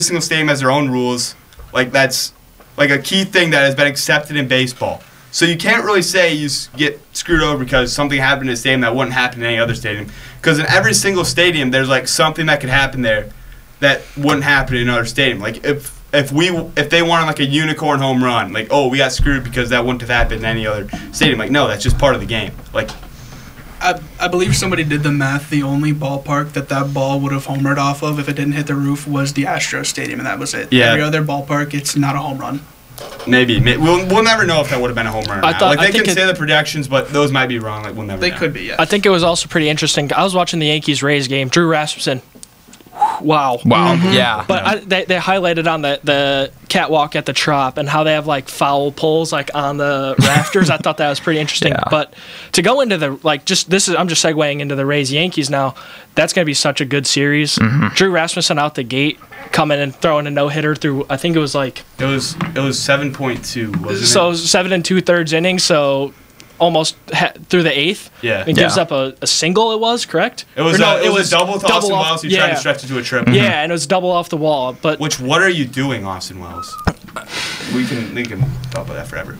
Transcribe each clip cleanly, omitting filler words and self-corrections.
single stadium has their own rules. Like, that's like a key thing that has been accepted in baseball. So you can't really say you get screwed over because something happened in a stadium that wouldn't happen in any other stadium. Because in every single stadium, there's like something that could happen there that wouldn't happen in another stadium. Like if they wanted like a unicorn home run, like, oh, we got screwed because that wouldn't have happened in any other stadium. Like, no, that's just part of the game. Like, I believe somebody did the math. The only ballpark that ball would have homered off of if it didn't hit the roof was the Astros Stadium, and that was it. Yeah. Every other ballpark, it's not a home run. Maybe. We'll never know if that would have been a home run or not. Like, they can say the projections, but those might be wrong. Like, we'll never know. They could be, yeah. I think it was also pretty interesting. I was watching the Yankees-Rays game. Drew Rasmussen. Wow. Mm-hmm. Yeah. But they highlighted on the catwalk at the Trop and how they have like foul poles like on the rafters. I thought that was pretty interesting. Yeah. But to go into the I'm just segueing into the Rays Yankees now. That's going to be such a good series. Mm-hmm. Drew Rasmussen out the gate, coming and throwing a no hitter through. I think it was like it was 7.2. Wasn't so it? 7 2/3 innings. So almost through the eighth. Yeah. And gives up a single. It was correct. It was a double to Austin Wells. He tried to stretch it to a triple. Yeah, and it was double off the wall. But what are you doing, Austin Wells? we can talk about that forever.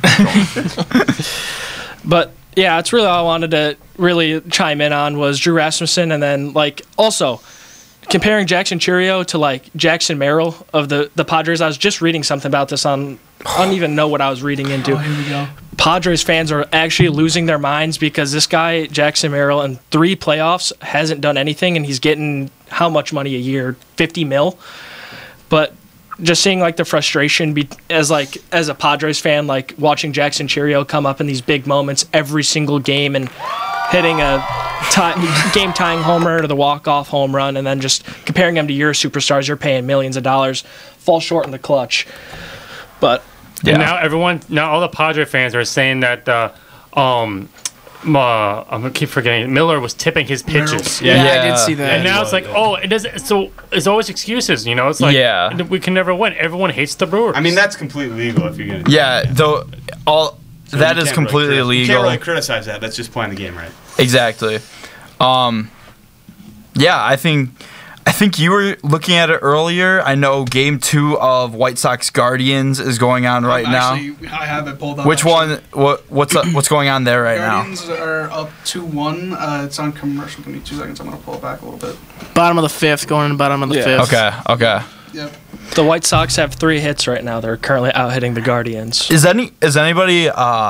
But yeah, it's really all I wanted to really chime in on was Drew Rasmussen, and then like also comparing Jackson Chourio to like Jackson Merrill of the Padres. I was just reading something about this on. I don't even know what I was reading into. Oh, here we go. Padres fans are actually losing their minds because this guy, Jackson Merrill, in 3 playoffs hasn't done anything, and he's getting how much money a year? $50 million. But just seeing like the frustration as a Padres fan, like watching Jackson Chourio come up in these big moments every single game and hitting a game-tying homer or the walk-off home run, and then just comparing him to your superstars you're paying millions of dollars, fall short in the clutch. But yeah. And now all the Padre fans are saying that I'm gonna keep forgetting. Miller was tipping his pitches. Yeah, I did see that. And now it's like, it doesn't. So it's always excuses. You know, it's like, we can never win. Everyone hates the Brewers. I mean, that's completely legal if you're gonna. Yeah, that is completely illegal. You can't really criticize that. That's just playing the game right. Exactly. Yeah, I think you were looking at it earlier. I know Game 2 of White Sox Guardians is going on right now. I have it pulled up. Which one? What's going on there right Guardians are up 2-1. It's on commercial. Give me 2 seconds. I'm gonna pull it back a little bit. Bottom of the 5th, going in the bottom of the 5th. now? Okay. Yep. the White Sox have 3 hits right now. They're currently out hitting the Guardians. Is anybody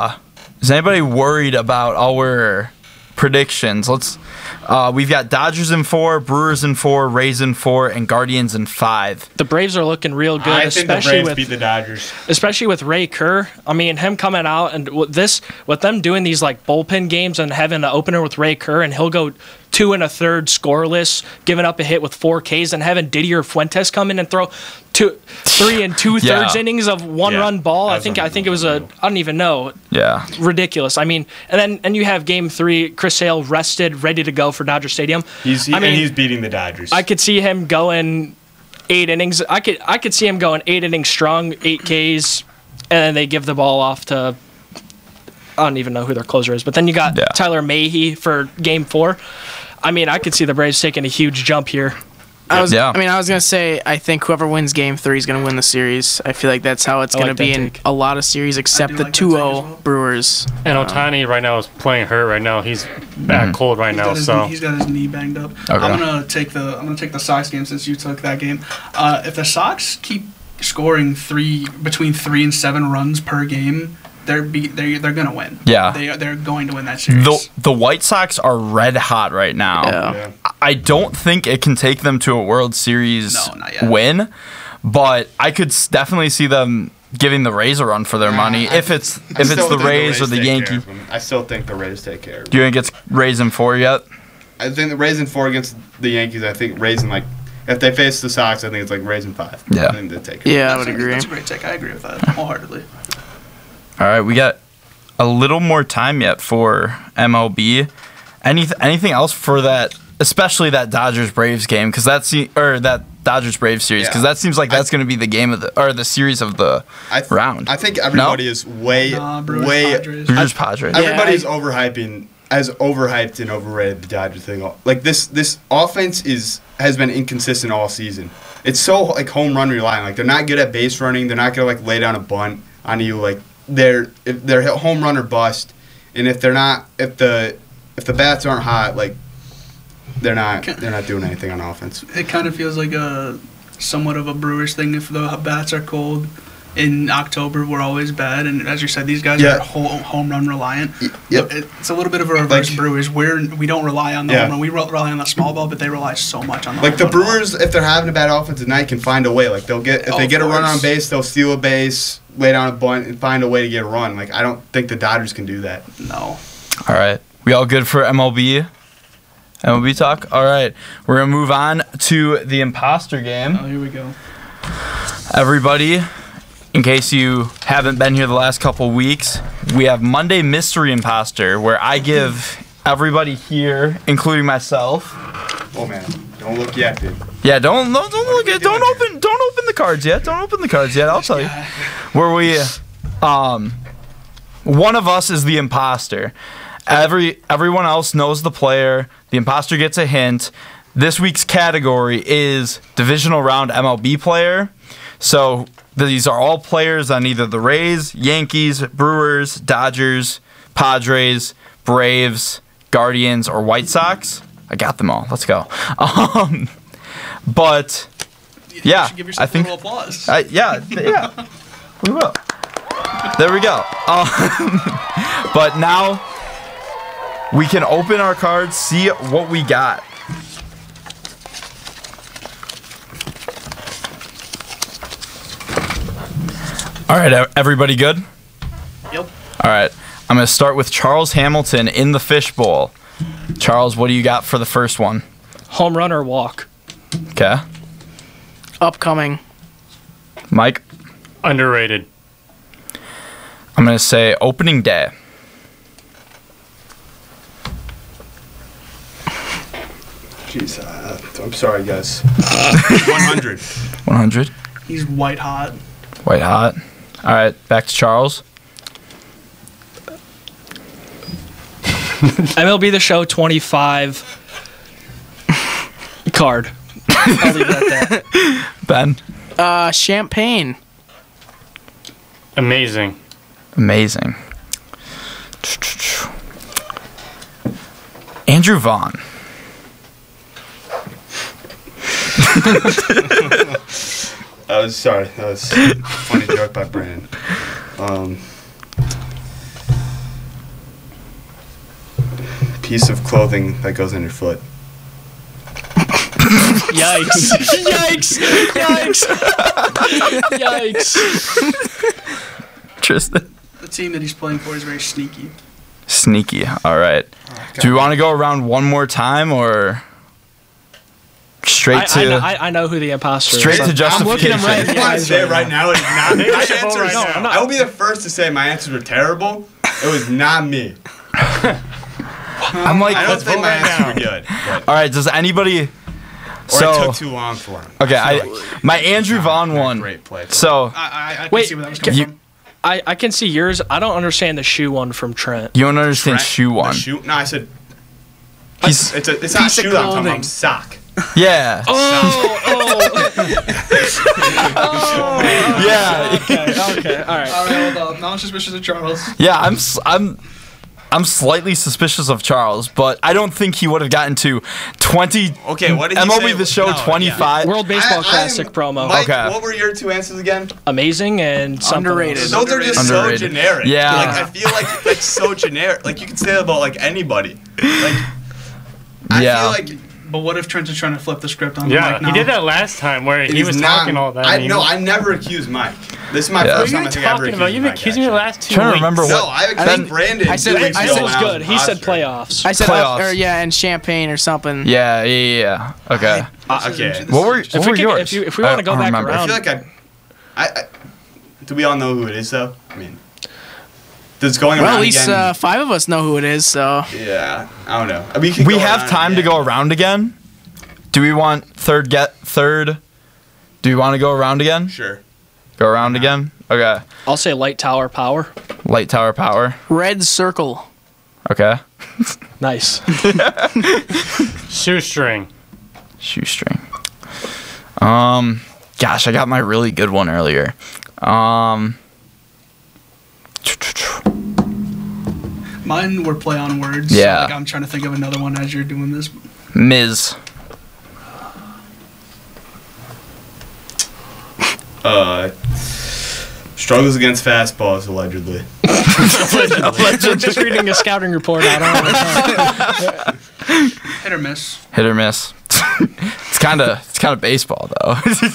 worried about our predictions? We've got Dodgers in 4, Brewers in 4, Rays in 4, and Guardians in 5. The Braves are looking real good, I think the especially Braves beat the Dodgers. Especially with Ray Kerr. I mean, him coming out and with them doing these like bullpen games and having an opener with Ray Kerr, and he'll go 2 1/3 scoreless, giving up a hit with 4 Ks, and having Didier Fuentes come in and throw 3 2/3 innings of 1-run ball. I think it was I don't even know. Yeah. Ridiculous. I mean, and you have Game 3, Chris Sale rested, ready to go for Dodger Stadium. He's beating the Dodgers. I could see him going 8 innings. I could see him going 8 innings strong, 8 Ks, and then they give the ball off to, I don't even know who their closer is. But then you got Tyler Mahle for Game 4. I mean, I could see the Braves taking a huge jump here. I was gonna say I think whoever wins Game 3 is gonna win the series. I feel like that's how it's gonna be in a lot of series, except the 2-0 Brewers. And Ohtani right now is playing hurt right now. He's back cold right now, so he's got his knee banged up. Okay. I'm gonna take the Sox game since you took that game. If the Sox keep scoring between 3 and 7 runs per game, they're gonna win. Yeah. They're going to win that series. The White Sox are red hot right now. Yeah. I don't think it can take them to a World Series win, but I could definitely see them giving the Rays a run for their money if it's the Rays or the Yankees. I still think the Rays take care of them. Do you think it's Rays in 4 yet? I think the Rays in 4 against the Yankees. I think Rays in if they face the Sox, I think it's Rays in 5. Yeah. I think they take it. Yeah, I would agree. That's a great take. I agree with that wholeheartedly. All right, we got a little more time yet for MLB. Anything else for that, especially that Dodgers-Braves game, because that Dodgers-Braves series, because that seems like that's going to be the game of the series of the round. I think everybody is Brewers Padres. Everybody is overhyped and overrated the Dodgers thing. Like this offense has been inconsistent all season. it's so like home run reliant. Like they're not good at base running. They're not gonna like lay down a bunt on you. Like they're home run or bust. And if the bats aren't hot, like they're not doing anything on offense. It kind of feels like a somewhat of a Brewers thing. If the bats are cold in October, we're always bad. And as you said, these guys are home run reliant. Yep. It's a little bit of a reverse Brewers. We don't rely on the home run. We rely on the small ball, but they rely so much on the like home the run Brewers, ball. If they're having a bad offensive night, can find a way. Like if they get a run on base, they'll steal a base, lay down a bunt, and find a way to get a run. Like I don't think the Dodgers can do that. No. All right. We all good for MLB? MLB talk? All right. We're going to move on to the imposter game. Oh, here we go. Everybody, in case you haven't been here the last couple weeks, we have Monday Mystery Imposter, where I give everybody here, including myself. Oh man, don't look yet, dude. Yeah, don't look at don't open the cards yet. Don't open the cards yet. I'll tell you. Where we one of us is the imposter. Everyone else knows the player. The imposter gets a hint. This week's category is divisional round MLB player. So these are all players on either the Rays, Yankees, Brewers, Dodgers, Padres, Braves, Guardians, or White Sox. I got them all. Let's go. But yeah, give yourself I think a little applause. yeah, we will. There we go. But now we can open our cards, see what we got. All right, everybody good? Yep. All right, I'm going to start with Charles Hamilton in the fishbowl. Charles, what do you got for the first one? Home run or walk? Okay. Upcoming. Mike? Underrated. I'm going to say opening day. Jeez, I'm sorry, guys. 100. 100. He's white hot. White hot. All right, back to Charles. MLB The Show 25 card. I'll leave it at that. Ben? Champagne. Amazing. Amazing. Andrew Vaughn. Sorry, that was a funny joke by Brandon. Piece of clothing that goes on your foot. Yikes. Yikes. Yikes. Yikes. Tristan. The team that he's playing for is very sneaky. Sneaky. All right. Do we want to go around one more time or straight to I know who the imposter straight is. to justification? I'm looking at him right I just want to say it right now, it's not me. My should vote answers, right now. I will be the first to say my answers were terrible. It was not me. I'm like, I don't let's think vote my right answers now. were good. But, all right. Does anybody? or So it took too long for him. okay, my Andrew Vaughn one. Great play. So I can Wait, see where that was coming from. I can see yours. I don't understand the shoe one from Trent. you don't understand Trent, shoe the one. shoe? No, I said He's it's not Piece of shoe that I'm talking clothing. about. Sock. yeah. Yeah. Okay, all right. All right, hold on. Now I'm suspicious of Charles. Yeah, I'm slightly suspicious of Charles, but I don't think he would have gotten to 20. Okay, what did he MLB say? The Show No, 25. World Baseball I'm- Classic promo. Mike, Okay. what were your two answers again? Amazing and something Underrated. else. Those are just Underrated. so generic. Yeah. Like I feel like that's so generic. Like you can say that about like anybody. Like I Yeah. feel like But what if Trent is trying to flip the script on Yeah, Mike now? he did that last time where he he's was not- talking all that. I and he- no, I never accused Mike. This is my Yeah. What first are time you I think I ever talking accused about? You've been Mike, accusing me the actually. last 2 Trying to weeks. remember No, what. I accused Brandon. I said- 2 weeks I ago said it when It was I good. He said imposter. playoffs. I said, Playoffs. and champagne or something. Yeah. Okay. Okay. What were If we yours? if we want to go I don't back remember. I around, feel like I do we all know who it is though? I mean, does going Well, around at least again? 5 of us know who it is, so. Yeah, I don't know. We, can We go have around time to again. go around again. Do we want third? Do we want to go around again? Sure. Go around again. Okay. I'll say light tower power. Light tower power. Red circle. Okay. Nice. Shoestring. Shoestring. Gosh, I got my really good one earlier. Mine were play on words. Yeah. So, like, I'm trying to think of another one as you're doing this. Miz. Struggles against fastballs, allegedly. We're just reading a scouting report out all the time. Hit or miss. Hit or miss. It's kind of baseball though.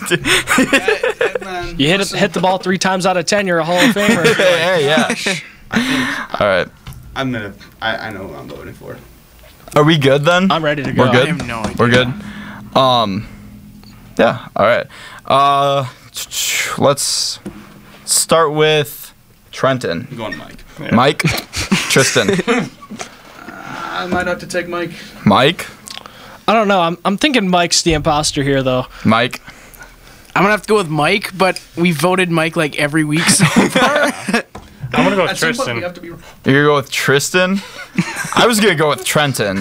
You hit the ball 3 times out of 10, you're a Hall of Famer. Hey, yeah. All right. I know who I'm voting for. Are we good then? I'm ready to go. We're good. I have no idea. We're good. Yeah. All right. Let's start with Trenton. I'm going Mike. Yeah. Mike. Tristan. I might have to take Mike. Mike. I don't know. I'm thinking Mike's the imposter here, though. Mike. I'm gonna have to go with Mike, but we voted Mike like every week so far. I'm gonna go with At some point, we Tristan. have to be. You're gonna go with Tristan. I was gonna go with Trenton.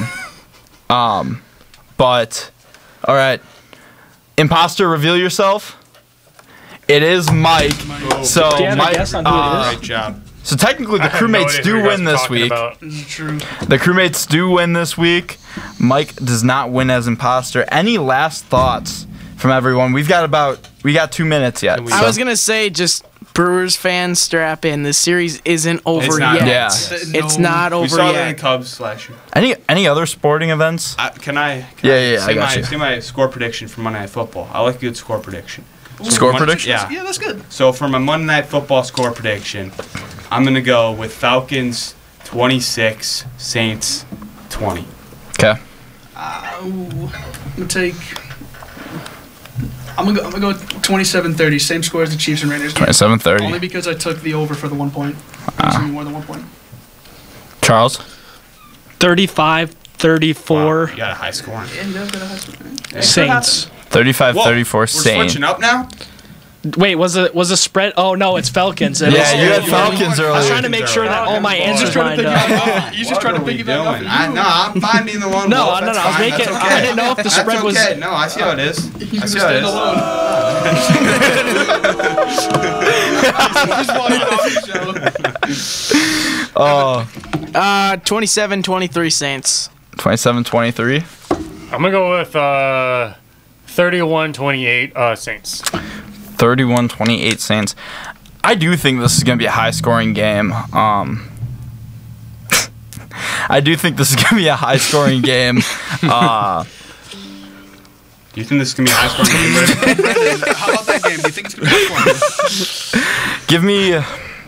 But all right. Imposter, reveal yourself. It is Mike. So Do you have a Mike. guess on who it is? Great job. So technically, the I have no crewmates idea do who you guys win are this talking week. about. This is true. The crewmates do win this week. Mike does not win as imposter. Any last thoughts from everyone? We got 2 minutes yet. we- so- I was gonna say, just Brewers fans, strap in. This series isn't over It's not. yet. Yeah. It's No. not We over saw that in the yet. Cubs last year. any other sporting events? Can I Yeah, say I got you. say my score prediction for Monday Night Football? I like a good score prediction. Score Mon- prediction? Yeah. Yeah, that's good. So for my Monday Night Football score prediction, I'm going to go with Falcons 26, Saints 20. Okay. I'm gonna go with 27-30, same score as the Chiefs and Raiders game. 27-30. Only because I took the over for the 1 point. It's more than 1 point. Charles. 35-34 You got a high scoring. Yeah, he does get a high score. Yeah. Saints. 35-34 We're Saints. switching up now? Wait, was a spread? Oh no, it's Falcons. Yeah, you had Falcons I was earlier. trying to make sure that all my answers lined up. He's just trying to piggyback off of you. I'm fine being the lone No, wolf. no, That's I was fine. making. That's okay. I didn't know if the That's spread was. okay. No, I see how it is. He's I see gonna how it stand is. alone. He's walking off the show. Oh, 27-23 Saints. 27-23. I'm gonna go with 31-28 Saints. 31-28 Saints. I do think this is going to be a high-scoring game. I do think this is going to be a high-scoring game. Do you think this is going to be a high scoring game, Brandon? How about that game? Do you think it's gonna be a fun? Give me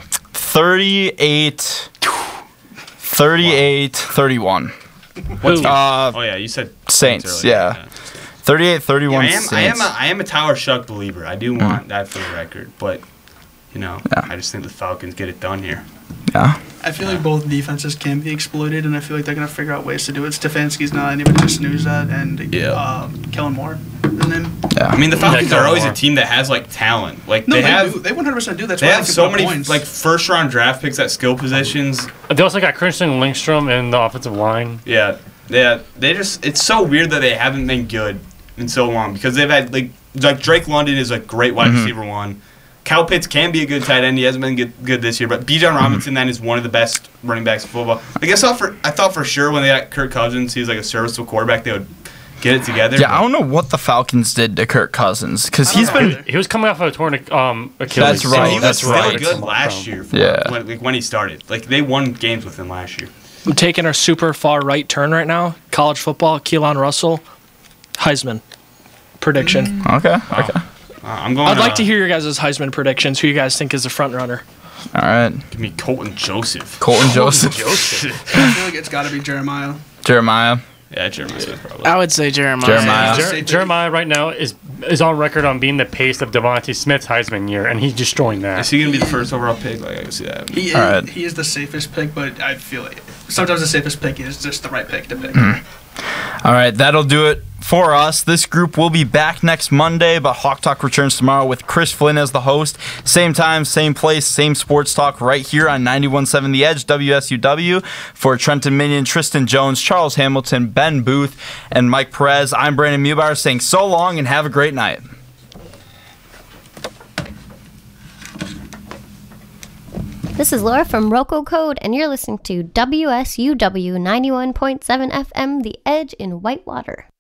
38-31. Who? Oh, yeah, you said Saints, earlier. yeah. 38-31 I Saints. am a Tower Shuck believer. I do want that for the record, but I just think the Falcons get it done here. Yeah. I feel like both defenses can be exploited, and I feel like they're gonna figure out ways to do it. Stefanski's not anybody to snooze at, and Kellen Moore, and then Yeah. I mean, the Falcons Yeah, are always Moore. a team that has like talent. Like no, they they have, do. They 100% do. That's they why have they can so put up many points. like first round draft picks at skill positions. They also got Christian Lindstrom in the offensive line. Yeah. They just it's so weird that they haven't been good in so long because they've had like Drake London is a great wide receiver one. Kyle Pitts can be a good tight end. He hasn't been good this year, but Bijan Robinson then is one of the best running backs in football. I thought for sure when they got Kirk Cousins, he was like a serviceable quarterback. They would get it together. Yeah, I don't know what the Falcons did to Kirk Cousins because he's been. He was coming off of a torn Achilles. That's so right, He was that's still right. good last year. When he started, like they won games with him last year. I'm taking our super far right turn right now. College football. Keelan Russell, Heisman prediction. Okay. I'm going. I'd like to hear your guys' Heisman predictions. Who you guys think is the front runner? All right. Give me Colton Joseph. Colton Joseph. I feel like it's got to be Jeremiah. Jeremiah. Yeah, Jeremiah Smith probably. I would say Jeremiah. Jeremiah. Jeremiah right now is on record on being the pace of Devontae Smith's Heisman year, and he's destroying that. Is he gonna be the first overall pick? Like I can see that. He All right. he is the safest pick, but I feel like sometimes the safest pick is just the right pick to pick. All right, that'll do it for us. This group will be back next Monday, but Hawk Talk returns tomorrow with Chris Flynn as the host. Same time, same place, same sports talk right here on 91.7 The Edge, WSUW. For Trenton Minion, Tristan Jones, Charles Hamilton, Ben Booth, and Mike Perez, I'm Brandon Mubauer saying so long and have a great night. This is Laura from Roco Code, and you're listening to WSUW 91.7 FM, The Edge in Whitewater.